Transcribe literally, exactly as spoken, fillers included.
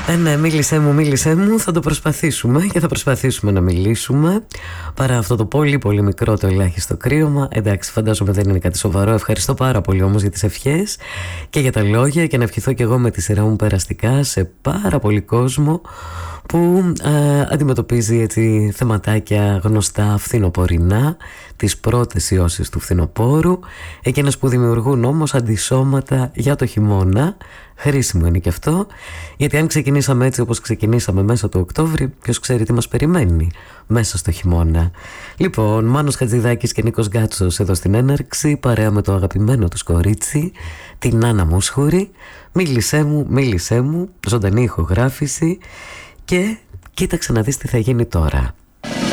Ε, ναι, μίλησέ μου, μίλησέ μου. Θα το προσπαθήσουμε και θα προσπαθήσουμε να μιλήσουμε. Παρά αυτό το πολύ πολύ μικρό το ελάχιστο κρύωμα. Εντάξει, φαντάζομαι δεν είναι κάτι σοβαρό. Ευχαριστώ πάρα πολύ όμως για τις ευχές και για τα λόγια. Και να ευχηθώ και εγώ με τη σειρά μου περαστικά σε πάρα πολύ κόσμο που ε, αντιμετωπίζει έτσι θεματάκια γνωστά φθινοπορεινά, τις πρώτες ιώσεις του φθινοπόρου, εκείνες που δημιουργούν όμως αντισώματα για το χειμώνα. Χρήσιμο είναι και αυτό, γιατί αν ξεκινήσαμε έτσι όπως ξεκινήσαμε μέσα του Οκτώβρη, ποιος ξέρει τι μας περιμένει μέσα στο χειμώνα. Λοιπόν, Μάνος Χατζηδάκης και Νίκος Γκάτσος εδώ στην έναρξη, παρέα με το αγαπημένο τους κορίτσι, την Άννα Μούσχουρη. Μίλησέ μου, μίλησέ μου, ζωντανή ηχογράφηση. Και κοίταξε να δεις τι θα γίνει τώρα.